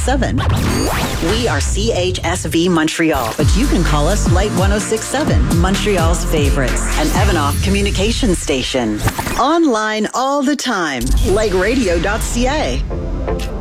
7. We are CHSV Montreal, but you can call us Light 106.7, Montreal's favorites, an Evanoff communication station. Online all the time, lighteradio.ca.